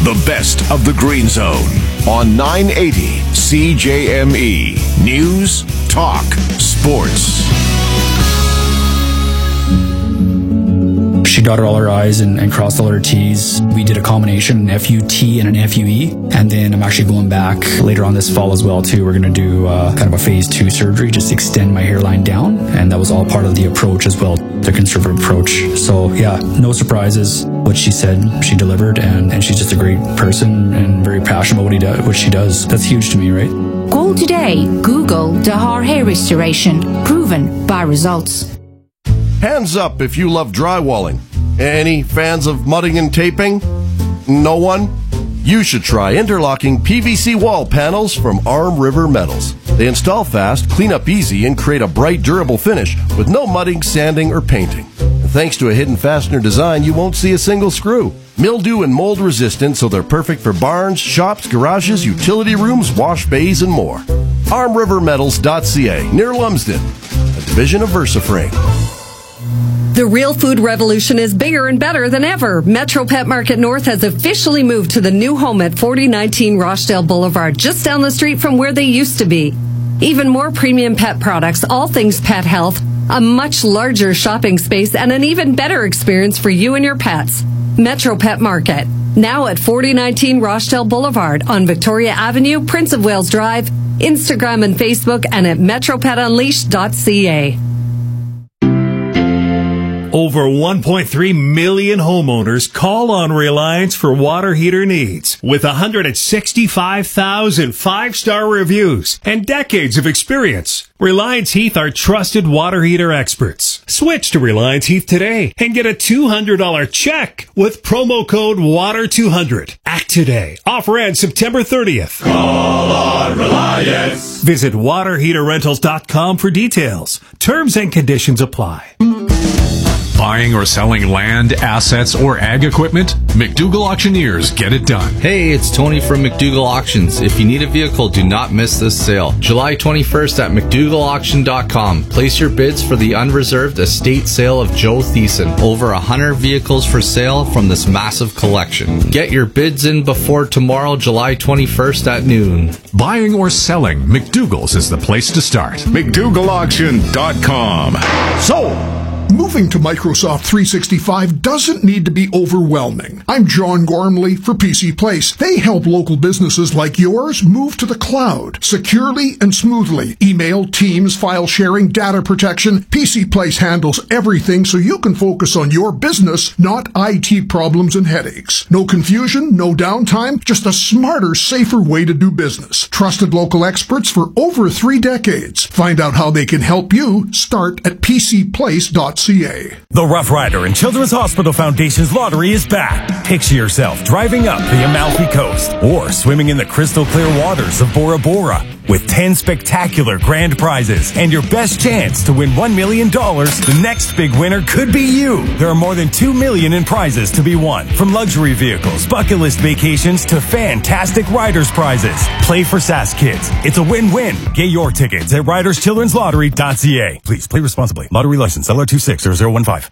The best of the Green Zone on 980 CJME. News, talk, sports. She dotted all her I's and crossed all her T's. We did a combination, an FUT and an FUE. And then I'm actually going back later on this fall as well, too. We're going to do kind of a phase 2 surgery, just extend my hairline down. And that was all part of the approach as well, the conservative approach. So, yeah, no surprises. What she said, she delivered. And she's just a great person and very passionate about what she does. That's huge to me, right? Call today. Google Dahar Hair Restoration. Proven by results. Hands up if you love drywalling. Any fans of mudding and taping? No one? You should try interlocking PVC wall panels from Arm River Metals. They install fast, clean up easy, and create a bright, durable finish with no mudding, sanding, or painting. And thanks to a hidden fastener design, you won't see a single screw. Mildew and mold resistant, so they're perfect for barns, shops, garages, utility rooms, wash bays, and more. ArmRiverMetals.ca, near Lumsden, a division of VersaFrame. The real food revolution is bigger and better than ever. Metro Pet Market North has officially moved to the new home at 4019 Rochdale Boulevard, just down the street from where they used to be. Even more premium pet products, all things pet health, a much larger shopping space, and an even better experience for you and your pets. Metro Pet Market, now at 4019 Rochdale Boulevard on Victoria Avenue, Prince of Wales Drive, Instagram and Facebook, and at metropetunleashed.ca. Over 1.3 million homeowners call on Reliance for water heater needs. With 165,000 five-star reviews and decades of experience, Reliance Heath are trusted water heater experts. Switch to Reliance Heath today and get a $200 check with promo code WATER200. Act today. Offer ends September 30th. Call on Reliance. Visit waterheaterrentals.com for details. Terms and conditions apply. Buying or selling land, assets, or ag equipment? McDougall Auctioneers get it done. Hey, it's Tony from McDougall Auctions. If you need a vehicle, do not miss this sale. July 21st at McDougallAuction.com. Place your bids for the unreserved estate sale of Joe Thiessen. Over 100 vehicles for sale from this massive collection. Get your bids in before tomorrow, July 21st at noon. Buying or selling, McDougall's is the place to start. McDougallAuction.com. So, moving to Microsoft 365 doesn't need to be overwhelming. I'm John Gormley for PC Place. They help local businesses like yours move to the cloud securely and smoothly. Email, Teams, file sharing, data protection. PC Place handles everything so you can focus on your business, not IT problems and headaches. No confusion, no downtime, just a smarter, safer way to do business. Trusted local experts for over 3 decades. Find out how they can help you. Start at PCPlace.ca. The Rough Rider and Children's Hospital Foundation's lottery is back. Picture yourself driving up the Amalfi Coast or swimming in the crystal clear waters of Bora Bora with 10 spectacular grand prizes and your best chance to win $1 million. The next big winner could be you. There are more than $2 million in prizes to be won, from luxury vehicles, bucket list vacations to fantastic riders prizes. Play for SAS Kids. It's a win-win. Get your tickets at riderschildren'slottery.ca. Please play responsibly. Lottery license LR260015.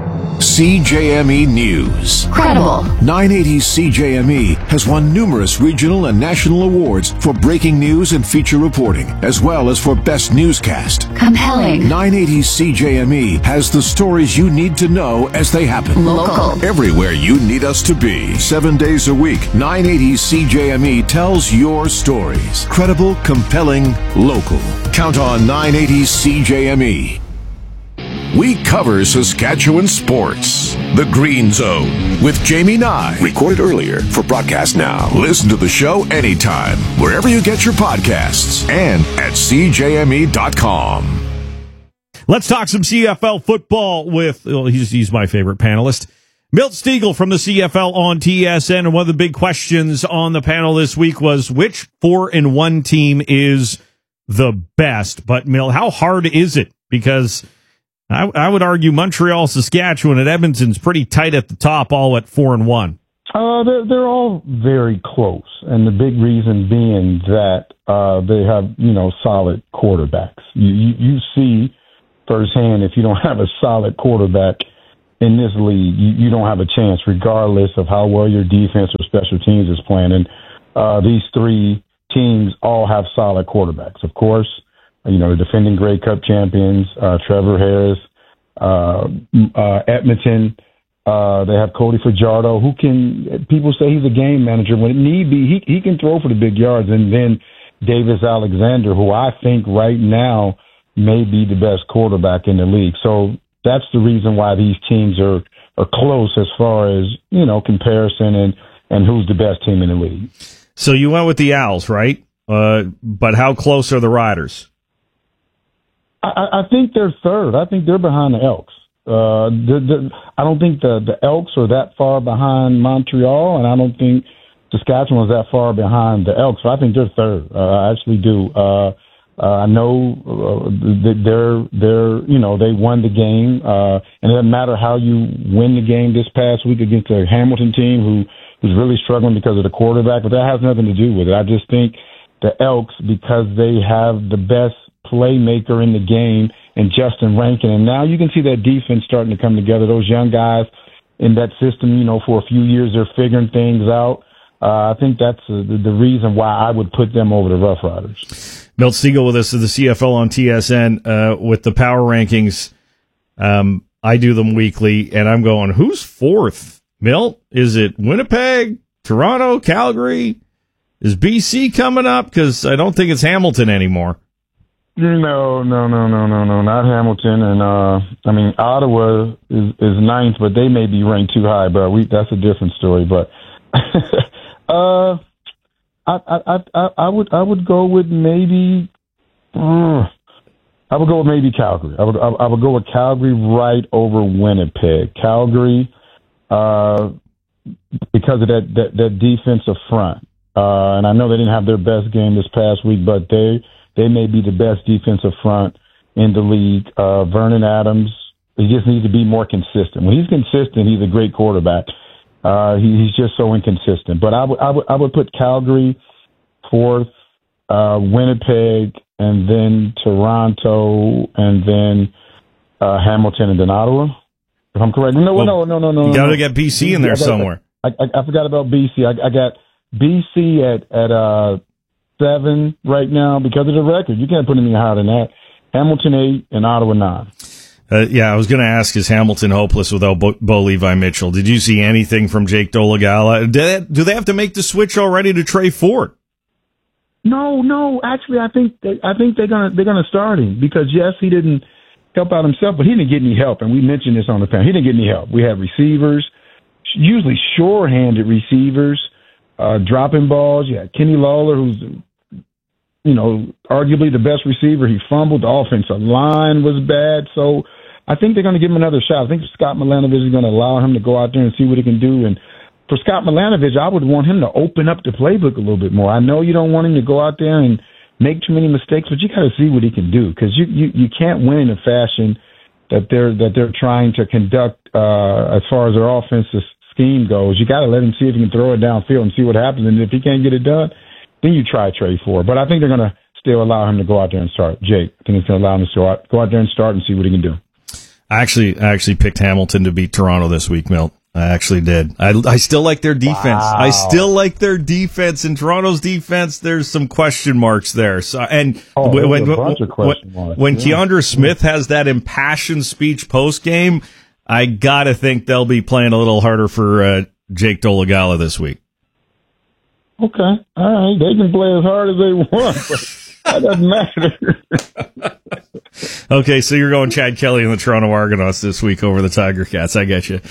CJME News. Credible. 980 CJME has won numerous regional and national awards for breaking news and feature reporting, as well as for best newscast. Compelling. 980 CJME has the stories you need to know as they happen. Local. Everywhere you need us to be. 7 days a week, 980 CJME tells your stories. Credible, compelling, local. Count on 980 CJME. We cover Saskatchewan sports. The Green Zone with Jamie Nye. Recorded earlier for broadcast now. Listen to the show anytime, wherever you get your podcasts, and at CJME.com. Let's talk some CFL football with, he's my favorite panelist, Milt Stegall from the CFL on TSN. And one of the big questions on the panel this week was which 4-1 team is the best? But Milt, how hard is it? Because I would argue Montreal, Saskatchewan, and Edmonton's pretty tight at the top, all at 4-1. They're all very close, and the big reason being that they have solid quarterbacks. You see firsthand, if you don't have a solid quarterback, in this league, you don't have a chance, regardless of how well your defense or special teams is playing. And these three teams all have solid quarterbacks. Of course, the defending Grey Cup champions, Trevor Harris, Edmonton. They have Cody Fajardo, who people say he's a game manager. When it need be, he can throw for the big yards. And then Davis Alexander, who I think right now may be the best quarterback in the league. So that's the reason why these teams are close as far as, comparison and who's the best team in the league. So you went with the Owls, right? But how close are the Riders? I think they're third. I think they're behind the Elks. I don't think the Elks are that far behind Montreal, and I don't think Saskatchewan's that far behind the Elks. So I think they're third. I actually do. I know that they won the game, and it doesn't matter how you win the game this past week against a Hamilton team who's really struggling because of the quarterback, but that has nothing to do with it. I just think the Elks, because they have the best playmaker in the game and Justin Rankin, and now you can see that defense starting to come together. Those young guys in that system, for a few years, they're figuring things out. I think that's the reason why I would put them over the Rough Riders. Milt Stegall with us at the CFL on TSN with the power rankings. I do them weekly, and I'm going, who's fourth? Milt? Is it Winnipeg, Toronto, Calgary? Is BC coming up? Because I don't think it's Hamilton anymore. No, not Hamilton. And, Ottawa is ninth, but they may be ranked too high, but that's a different story. But I would go with maybe Calgary. I would go with Calgary right over Winnipeg. Calgary, because of that defensive front. And I know they didn't have their best game this past week, but they may be the best defensive front in the league. Vernon Adams, he just needs to be more consistent. When he's consistent, he's a great quarterback. He's just so inconsistent. But I would put Calgary fourth, Winnipeg, and then Toronto, and then Hamilton, and then Ottawa. If I'm correct. No. You got to get BC in there somewhere. I forgot about BC. I got BC at 7 right now because of the record. You can't put anything higher than that. Hamilton 8 and Ottawa 9. I was going to ask, is Hamilton hopeless without Bo Levi Mitchell? Did you see anything from Jake Dolegala? Do they have to make the switch already to Trey Ford? No. Actually, I think they're gonna start him because yes, he didn't help out himself, but he didn't get any help, and we mentioned this on the panel. He didn't get any help. We had receivers, usually sure-handed receivers, dropping balls. You had Kenny Lawler, who's arguably the best receiver. He fumbled. The offensive line was bad. So I think they're going to give him another shot. I think Scott Milanovich is going to allow him to go out there and see what he can do. And for Scott Milanovich, I would want him to open up the playbook a little bit more. I know you don't want him to go out there and make too many mistakes, but you got to see what he can do because you can't win in a fashion that they're trying to conduct as far as their offensive scheme goes. You got to let him see if he can throw it downfield and see what happens. And if he can't get it done, then you try Trey Ford. But I think they're going to still allow him to go out there and start. Jake, I think it's going to allow him to go out there and start and see what he can do. I actually picked Hamilton to beat Toronto this week, Milt. I actually did. I still like their defense. Wow. I still like their defense. In Toronto's defense, there's some question marks there. So, when Keandre Smith has that impassioned speech post game, I gotta think they'll be playing a little harder for Jake Dolegala this week. Okay, all right. They can play as hard as they want, but that doesn't matter. Okay, so you're going Chad Kelly and the Toronto Argonauts this week over the Tiger Cats. I get you.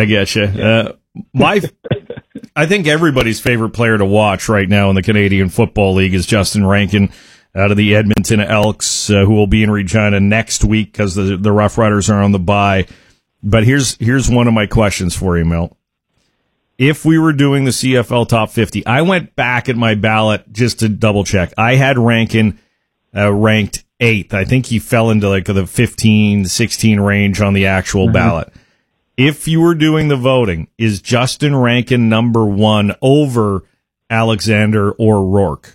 I think everybody's favorite player to watch right now in the Canadian Football League is Justin Rankin out of the Edmonton Elks, who will be in Regina next week because the Rough Riders are on the bye. But here's one of my questions for you, Milt. If we were doing the CFL Top 50, I went back at my ballot just to double check. I had Rankin ranked 8th. I think he fell into like the 15, 16 range on the actual ballot. If you were doing the voting, is Justin Rankin number 1 over Alexander or Rourke?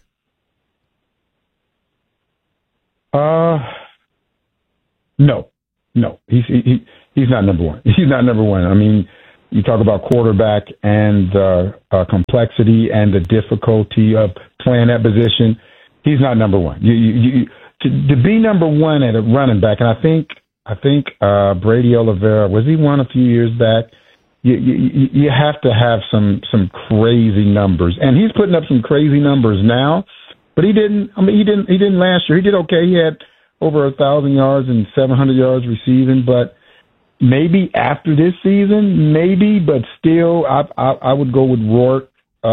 No. He's not number one. He's not number one. I mean, you talk about quarterback and complexity and the difficulty of playing that position. He's not number one. To be number one at a running back, and I think Brady Oliveira, was he one a few years back? You have to have some crazy numbers, and he's putting up some crazy numbers now. But he didn't. I mean, he didn't last year. He did okay. He had over 1,000 yards and 700 yards receiving, but maybe after this season, maybe, but still, I would go with Rourke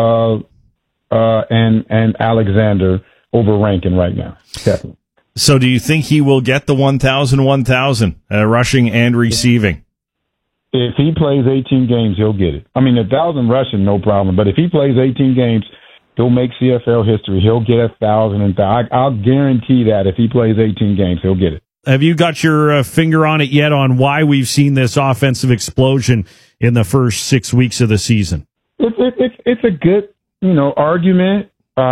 and Alexander over Rankin right now. Definitely. So do you think he will get the 1,000 rushing and receiving? If he plays 18 games, he'll get it. I mean, 1,000 rushing, no problem. But if he plays 18 games, he'll make CFL history. He'll get 1,000. I'll guarantee that if he plays 18 games, he'll get it. Have you got your finger on it yet on why we've seen this offensive explosion in the first 6 weeks of the season? It's a good, argument.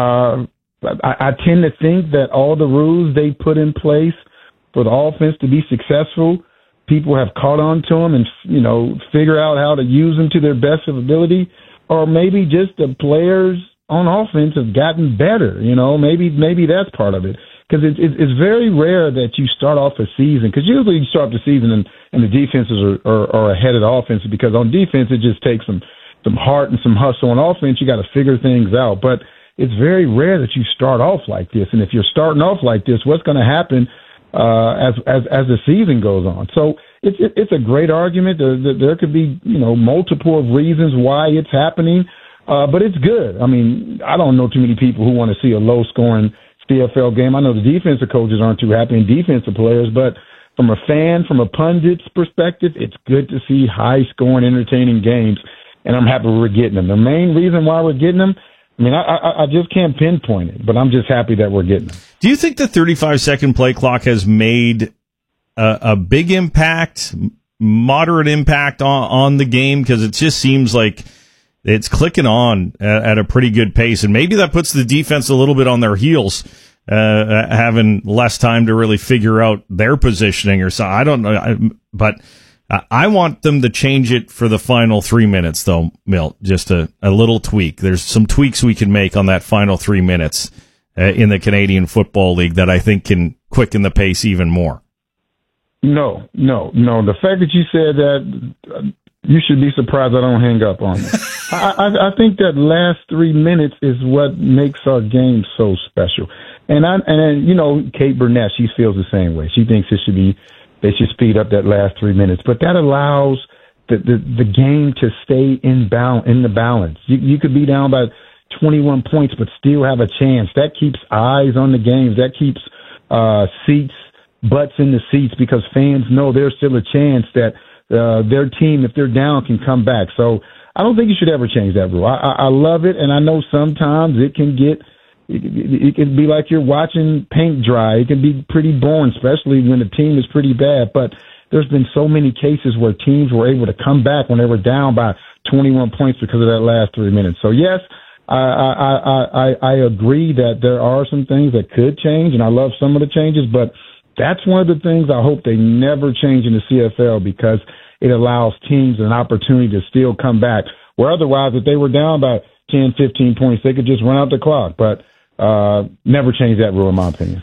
I tend to think that all the rules they put in place for the offense to be successful, people have caught on to them and, figure out how to use them to their best of ability, or maybe just the players on offense have gotten better. Maybe that's part of it. Because it's very rare that you start off a season, because usually you start off the season and the defenses are ahead of the offense, because on defense it just takes some heart and some hustle. On offense you got to figure things out. But it's very rare that you start off like this. And if you're starting off like this, what's going to happen as the season goes on? So it's a great argument. There could be multiple reasons why it's happening, but it's good. I mean, I don't know too many people who want to see a low scoring CFL game. I know the defensive coaches aren't too happy and defensive players, but from a fan, from a pundit's perspective, it's good to see high-scoring, entertaining games, and I'm happy we're getting them. The main reason why we're getting them, I mean, I just can't pinpoint it, but I'm just happy that we're getting them. Do you think the 35-second play clock has made a big impact, moderate impact on the game? Because it just seems like it's clicking on at a pretty good pace, and maybe that puts the defense a little bit on their heels, having less time to really figure out their positioning or something. I don't know, but I want them to change it for the final 3 minutes, though, Milt. Just a little tweak. There's some tweaks we can make on that final 3 minutes in the Canadian Football League that I think can quicken the pace even more. No. The fact that you said that, you should be surprised I don't hang up on it. I think that last 3 minutes is what makes our game so special. And Kate Burnett, she feels the same way. She thinks they should speed up that last 3 minutes. But that allows the game to stay in the balance. You could be down by 21 points, but still have a chance. That keeps eyes on the games. That keeps butts in the seats, because fans know there's still a chance that their team, if they're down, can come back. So I don't think you should ever change that rule. I love it, and I know sometimes it can be like you're watching paint dry. It can be pretty boring, especially when the team is pretty bad. But there's been so many cases where teams were able to come back when they were down by 21 points because of that last 3 minutes. So yes, I agree that there are some things that could change, and I love some of the changes, but that's one of the things I hope they never change in the CFL, because it allows teams an opportunity to still come back, where otherwise if they were down by 10, 15 points, they could just run out the clock. But never change that rule, in my opinion.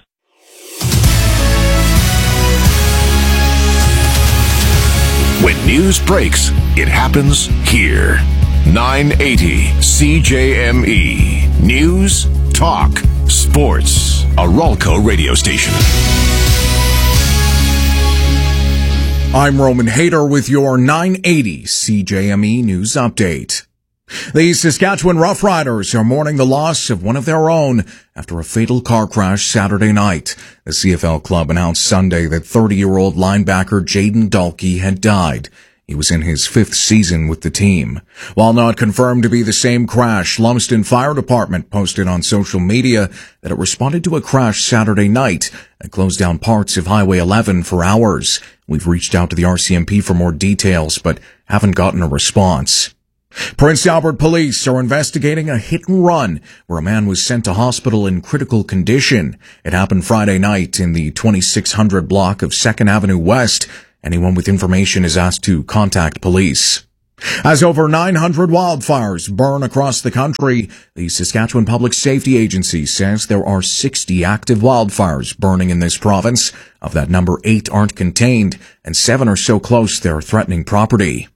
When news breaks, it happens here. 980 CJME. News, talk, sports. A Ralco radio station. I'm Roman Hader with your 980 CJME News Update. The Saskatchewan Roughriders are mourning the loss of one of their own after a fatal car crash Saturday night. The CFL club announced Sunday that 30-year-old linebacker Jaden Dalkey had died. He was in his 5th season with the team. While not confirmed to be the same crash, Lumsden Fire Department posted on social media that it responded to a crash Saturday night and closed down parts of Highway 11 for hours. We've reached out to the RCMP for more details, but haven't gotten a response. Prince Albert police are investigating a hit and run where a man was sent to hospital in critical condition. It happened Friday night in the 2600 block of 2nd Avenue West. Anyone with information is asked to contact police. As over 900 wildfires burn across the country, the Saskatchewan Public Safety Agency says there are 60 active wildfires burning in this province. Of that number, 8 aren't contained, and 7 are so close they're threatening property.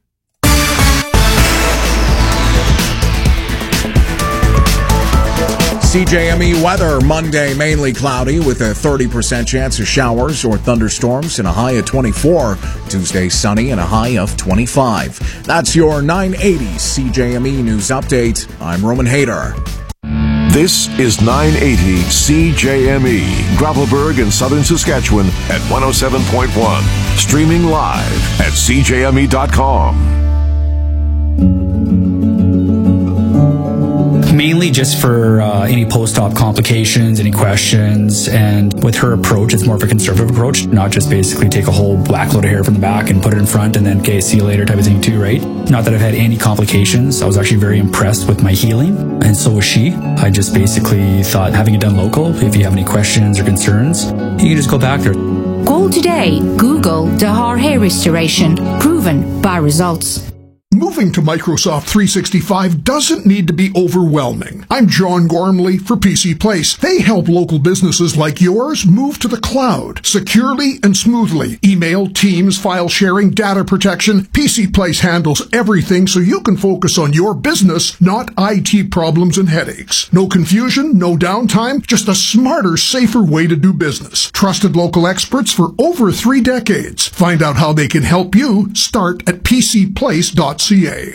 CJME weather, Monday mainly cloudy with a 30% chance of showers or thunderstorms and a high of 24. Tuesday sunny and a high of 25. That's your 980 CJME News Update. I'm Roman Hayter. This is 980 CJME, Gravelburg in southern Saskatchewan at 107.1. Streaming live at CJME.com. Mainly just for any post-op complications, any questions, and with her approach, it's more of a conservative approach, not just basically take a whole whack load of hair from the back and put it in front and then, okay, see you later type of thing too, right? Not that I've had any complications. I was actually very impressed with my healing, and so was she. I just basically thought having it done local, if you have any questions or concerns, you can just go back there. Call today. Google Dahar Hair Restoration. Proven by results. Moving to Microsoft 365 doesn't need to be overwhelming. I'm John Gormley for PC Place. They help local businesses like yours move to the cloud securely and smoothly. Email, Teams, file sharing, data protection. PC Place handles everything so you can focus on your business, not IT problems and headaches. No confusion, no downtime, just a smarter, safer way to do business. Trusted local experts for over 3 decades. Find out how they can help you. Start at pcplace.ca. Hey,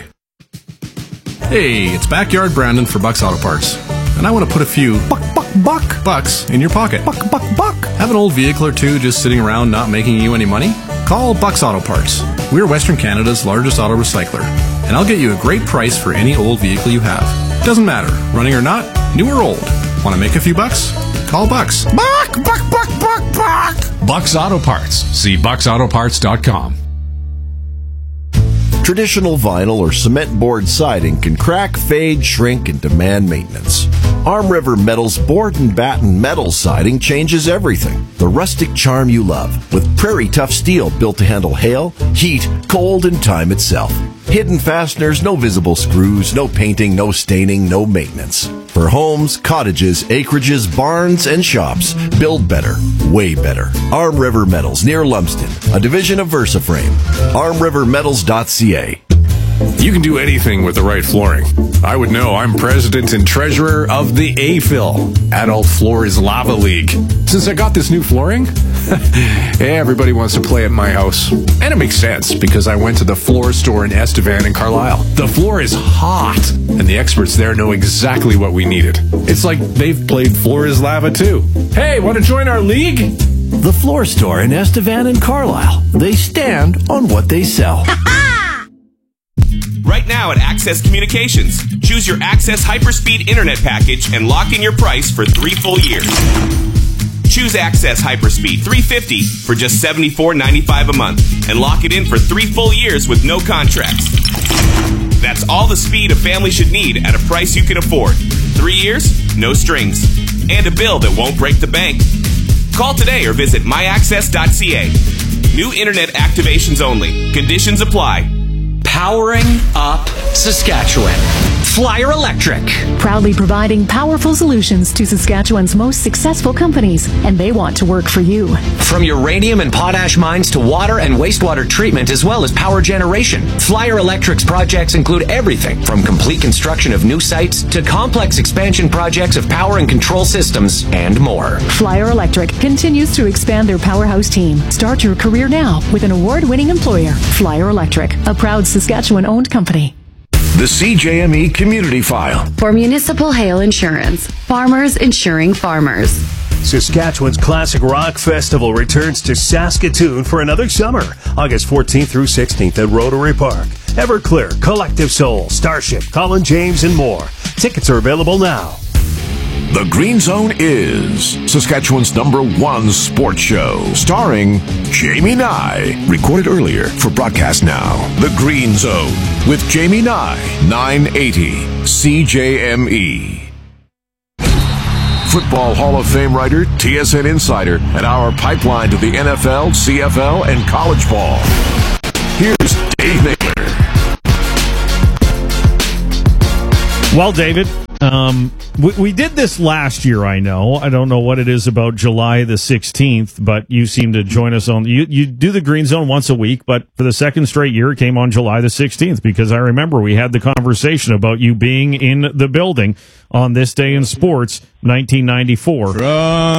it's Backyard Brandon for Bucks Auto Parts. And I want to put a few bucks in your pocket. Have an old vehicle or two just sitting around not making you any money? Call Bucks Auto Parts. We're Western Canada's largest auto recycler. And I'll get you a great price for any old vehicle you have. Doesn't matter, running or not, new or old. Want to make a few bucks? Call Bucks. Buck! Bucks Auto Parts. See bucksautoparts.com. Traditional vinyl or cement board siding can crack, fade, shrink, and demand maintenance. Arm River Metals board and batten metal siding changes everything. The rustic charm you love with Prairie Tough steel built to handle hail, heat, cold, and time itself. Hidden fasteners, no visible screws, no painting, no staining, no maintenance. For homes, cottages, acreages, barns, and shops, build better, way better. Arm River Metals near Lumsden, a division of VersaFrame. ArmRiverMetals.ca. You can do anything with the right flooring. I would know. I'm president and treasurer of the AFIL, Adult Floors Lava League. Since I got this new flooring, everybody wants to play at my house. And it makes sense because I went to the floor store in Estevan and Carlisle. The floor is hot, and the experts there know exactly what we needed. It's like they've played Floor is Lava too. Hey, want to join our league? The floor store in Estevan and Carlisle. They stand on what they sell. Right now at Access Communications, choose your Access Hyperspeed Internet package and lock in your price for 3 full years. Choose Access Hyperspeed 350 for just $74.95 a month and lock it in for 3 full years with no contracts. That's all the speed a family should need at a price you can afford. 3 years, no strings, and a bill that won't break the bank. Call today or visit myAccess.ca. New internet activations only. Conditions apply. Powering up Saskatchewan. Flyer Electric. Proudly providing powerful solutions to Saskatchewan's most successful companies, and they want to work for you. From uranium and potash mines to water and wastewater treatment as well as power generation, Flyer Electric's projects include everything from complete construction of new sites to complex expansion projects of power and control systems and more. Flyer Electric continues to expand their powerhouse team. Start your career now with an award-winning employer, Flyer Electric, a proud Saskatchewan-owned company. The CJME Community File. For municipal hail insurance, farmers insuring farmers. Saskatchewan's Classic Rock Festival returns to Saskatoon for another summer, August 14th through 16th at Rotary Park. Everclear, Collective Soul, Starship, Colin James, and more. Tickets are available now. The Green Zone is Saskatchewan's #1 sports show, starring Jamie Nye. Recorded earlier for broadcast now. The Green Zone with Jamie Nye, 980 CJME. Football Hall of Fame writer, TSN insider, and our pipeline to the NFL, CFL, and college ball. Here's Dave Naylor. Well, David, we did this last year, I know. I don't know what it is about July the 16th, but you seem to join us on... You do the Green Zone once a week, but for the second straight year, it came on July the 16th, because I remember we had the conversation about you being in the building on this day in sports, 1994.